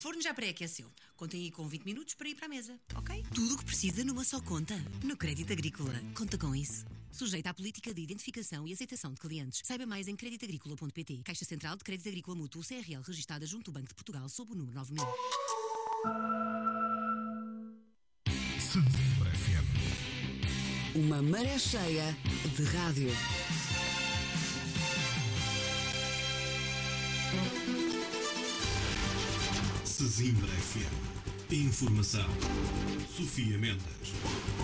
O forno já pré-aqueceu. Contem aí com 20 minutos para ir para a mesa, ok? Tudo o que precisa numa só conta. No Crédito Agrícola. Conta com isso. Sujeita à política de identificação e aceitação de clientes. Saiba mais em creditagricola.pt. Caixa Central de Crédito Agrícola Mútuo CRL registada junto ao Banco de Portugal sob o número 9000. Sesimbra FM. Uma maré cheia de rádio. Sesimbra FM. Informação. Sofia Mendes.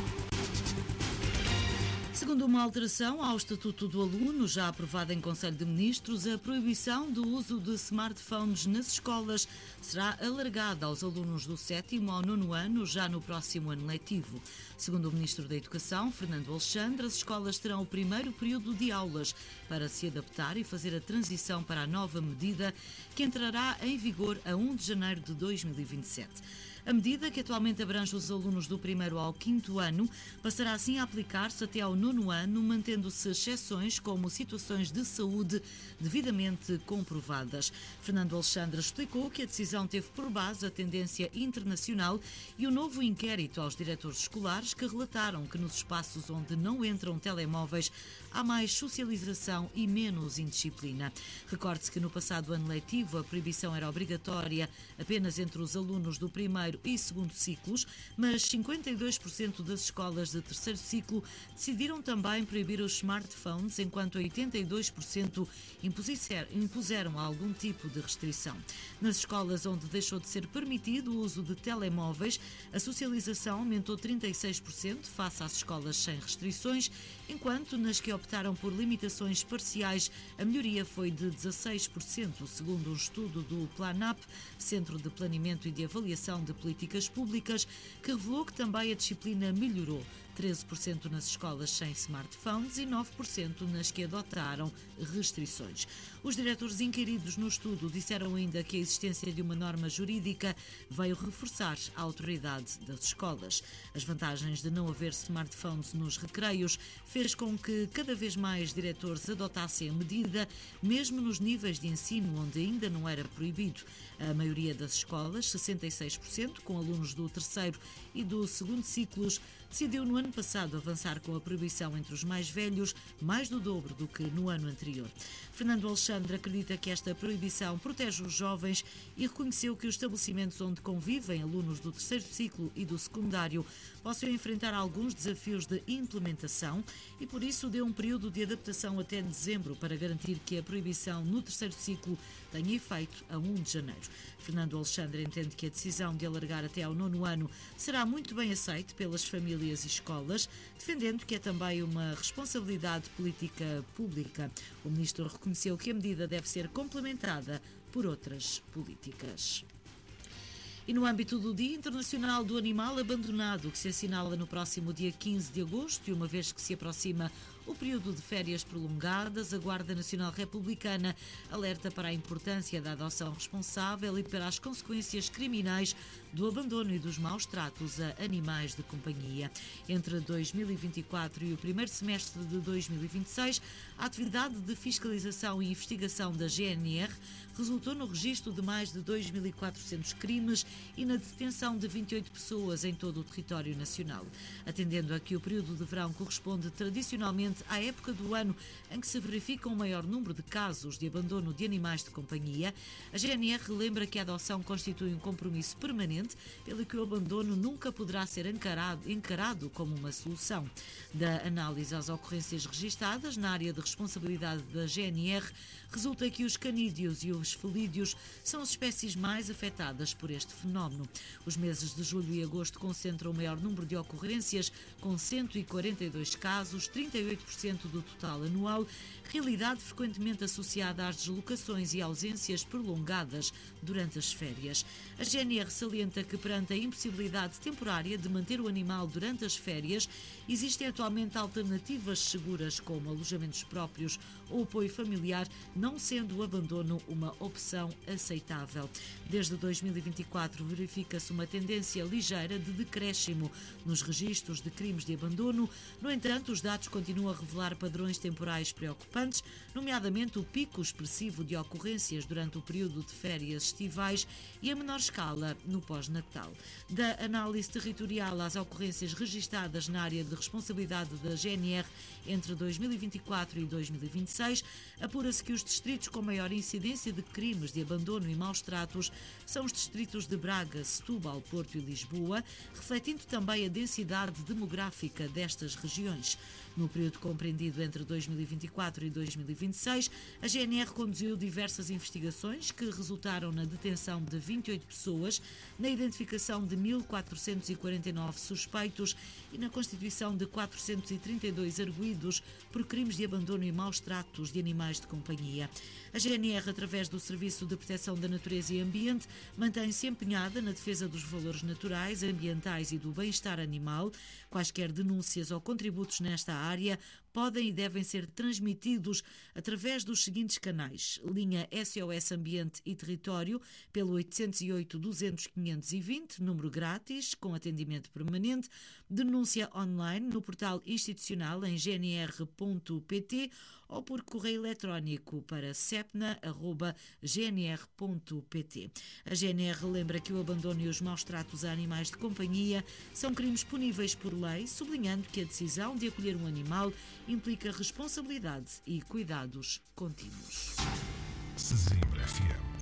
Segundo uma alteração ao Estatuto do Aluno, já aprovada em Conselho de Ministros, a proibição do uso de smartphones nas escolas será alargada aos alunos do 7º ao 9º ano, já no próximo ano letivo. Segundo o Ministro da Educação, Fernando Alexandre, as escolas terão o primeiro período de aulas para se adaptar e fazer a transição para a nova medida, que entrará em vigor a 1 de janeiro de 2027. A medida, que atualmente abrange os alunos do 1º ao 5º ano, passará assim a aplicar-se até ao 9º ano, mantendo-se exceções como situações de saúde devidamente comprovadas. Fernando Alexandre explicou que a decisão teve por base a tendência internacional e o novo inquérito aos diretores escolares, que relataram que nos espaços onde não entram telemóveis há mais socialização e menos indisciplina. Recorde-se que no passado ano letivo a proibição era obrigatória apenas entre os alunos do 1º e 2º ciclos, mas 52% das escolas de 3º ciclo decidiram também proibir os smartphones, enquanto 82% impuseram algum tipo de restrição. Nas escolas onde deixou de ser permitido o uso de telemóveis, a socialização aumentou 36% face às escolas sem restrições, enquanto nas que optaram por limitações parciais, a melhoria foi de 16%, segundo um estudo do PLANAP, Centro de Planeamento e de Avaliação de Políticas Públicas, que revelou que também a disciplina melhorou. 13% nas escolas sem smartphones e 9% nas que adotaram restrições. Os diretores inquiridos no estudo disseram ainda que a existência de uma norma jurídica veio reforçar a autoridade das escolas. As vantagens de não haver smartphones nos recreios fez com que cada vez mais diretores adotassem a medida, mesmo nos níveis de ensino onde ainda não era proibido. A maioria das escolas, 66%, com alunos do 3º e do 2º ciclos, decidiu no ano passado avançar com a proibição entre os mais velhos, mais do dobro do que no ano anterior. Fernando Alexandre acredita que esta proibição protege os jovens e reconheceu que os estabelecimentos onde convivem alunos do 3º ciclo e do secundário possam enfrentar alguns desafios de implementação e por isso deu um período de adaptação até dezembro para garantir que a proibição no 3º ciclo tenha efeito a 1 de janeiro. Fernando Alexandre entende que a decisão de alargar até ao 9º ano será muito bem aceita pelas famílias e escolas, defendendo que é também uma responsabilidade política pública. O ministro reconheceu que a medida deve ser complementada por outras políticas. E no âmbito do Dia Internacional do Animal Abandonado, que se assinala no próximo dia 15 de agosto, e uma vez que se aproxima o período de férias prolongadas, a Guarda Nacional Republicana alerta para a importância da adoção responsável e para as consequências criminais do abandono e dos maus tratos a animais de companhia. Entre 2024 e o primeiro semestre de 2026, a atividade de fiscalização e investigação da GNR resultou no registro de mais de 2.400 crimes e na detenção de 28 pessoas em todo o território nacional. Atendendo a que o período de verão corresponde tradicionalmente à época do ano em que se verifica um maior número de casos de abandono de animais de companhia, a GNR lembra que a adoção constitui um compromisso permanente, pelo que o abandono nunca poderá ser encarado como uma solução. Da análise às ocorrências registadas na área de responsabilidade da GNR, resulta que os canídeos e os felídeos são as espécies mais afetadas por este fenómeno. Os meses de julho e agosto concentram o maior número de ocorrências, com 142 casos, 38% do total anual, realidade frequentemente associada às deslocações e ausências prolongadas durante as férias. A GNR salienta que, perante a impossibilidade temporária de manter o animal durante as férias, existem atualmente alternativas seguras, como alojamentos próprios ou apoio familiar, não sendo o abandono uma opção aceitável. Desde 2024 verifica-se uma tendência ligeira de decréscimo nos registros de crimes de abandono. No entanto, os dados continuam a revelar padrões temporais preocupantes, nomeadamente o pico expressivo de ocorrências durante o período de férias estivais e a menor escala no pós-natal. Da análise territorial às ocorrências registadas na área de responsabilidade da GNR entre 2024 e 2026, apura-se que os distritos com maior incidência de crimes de abandono e maus-tratos são os distritos de Braga, Setúbal, Porto e Lisboa, refletindo também a densidade demográfica destas regiões. No período compreendido entre 2024 e 2026, a GNR conduziu diversas investigações que resultaram na detenção de 28 pessoas, na identificação de 1.449 suspeitos e na constituição de 432 arguidos por crimes de abandono e maus-tratos de animais de companhia. A GNR, através do Serviço de Proteção da Natureza e Ambiente, mantém-se empenhada na defesa dos valores naturais, ambientais e do bem-estar animal. Quaisquer denúncias ou contributos nesta área podem e devem ser transmitidos através dos seguintes canais: linha SOS Ambiente e Território pelo 808-200-520, número grátis, com atendimento permanente, denúncia online no portal institucional em gnr.pt ou por correio eletrónico para sepna@gnr.pt. A GNR lembra que o abandono e os maus-tratos a animais de companhia são crimes puníveis por lei, sublinhando que a decisão de acolher um animal implica responsabilidade e cuidados contínuos. Sesimbra FM.